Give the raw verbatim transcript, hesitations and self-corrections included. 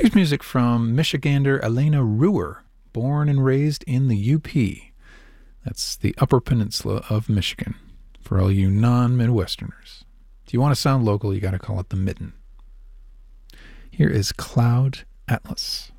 Here's music from Michigander Elena Ruhr, born and raised in the U P. That's the Upper Peninsula of Michigan, for all you non-Midwesterners. If you want to sound local, you got to call it the Mitten. Here is Cloud Atlas.